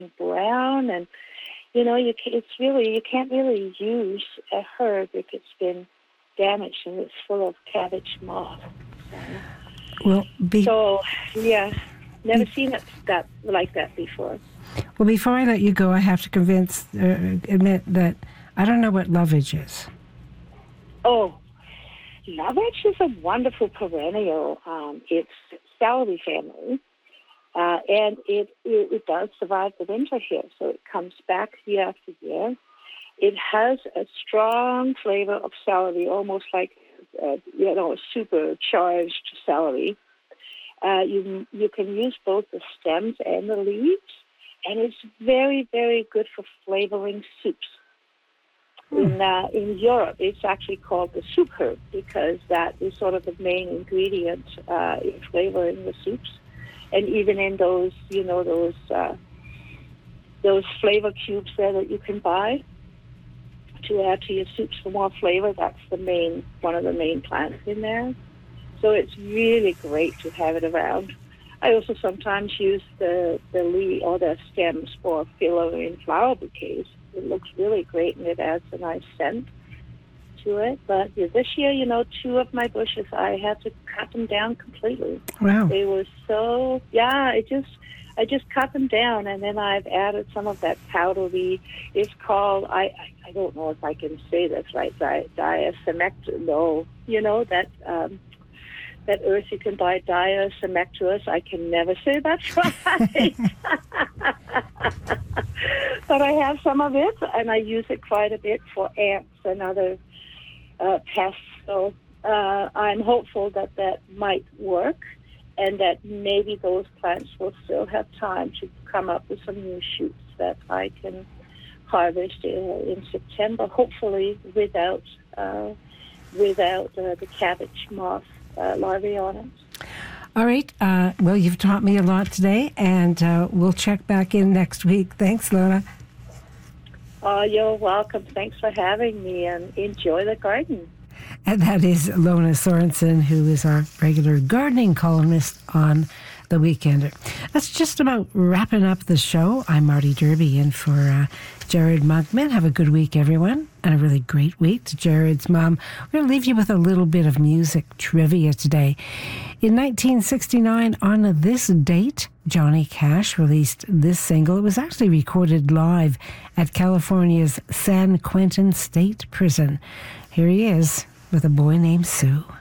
brown, and you can't really use a herb if it's been damaged and it's full of cabbage moth. Well, yeah, never seen it like that before. Well, before I let you go, I have to admit that I don't know what lovage is. Oh, lovage is a wonderful perennial. It's celery family, and it does survive the winter here, so it comes back year after year. It has a strong flavor of celery, almost like supercharged celery. You can use both the stems and the leaves, and it's very, very good for flavoring soups. In Europe, it's actually called the soup herb because that is sort of the main ingredient in flavoring the soups. And even in those flavor cubes there that you can buy to add to your soups for more flavor, that's one of the main plants in there. So it's really great to have it around. I also sometimes use the leaf or the stems for filler in flower bouquets. It looks really great, and it adds a nice scent to it. But this year, 2 of my bushes, I had to cut them down completely. Wow. They were I just cut them down, and then I've added some of that powdery. It's called, I don't know if I can say this right, diacemectus. No, that earth you can buy, diacemectus. I can never say that right. But I have some of it, and I use it quite a bit for ants and other pests. So I'm hopeful that might work, and that maybe those plants will still have time to come up with some new shoots that I can harvest in September, hopefully without the cabbage moth larvae on it. All right. Well, you've taught me a lot today, and we'll check back in next week. Thanks, Lona. Oh, you're welcome. Thanks for having me, and enjoy the garden. And that is Lona Sorensen, who is our regular gardening columnist on The Weekender. That's just about wrapping up the show. I'm Marty Derby, in for Jared Monkman. Have a good week, everyone, and a really great week to Jared's mom. We're going to leave you with a little bit of music trivia today. In 1969, on this date, Johnny Cash released this single. It was actually recorded live at California's San Quentin State Prison. Here he is with A Boy Named Sue.